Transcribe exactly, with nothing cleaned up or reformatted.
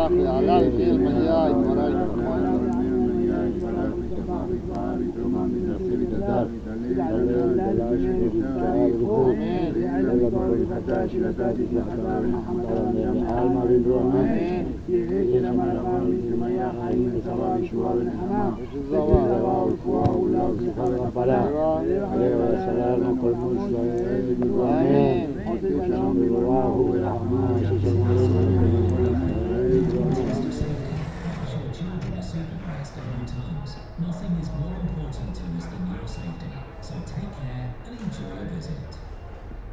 الآخرة على الخير من جاء فرج Nothing is more important to us than your safety, so take care and enjoy your visit.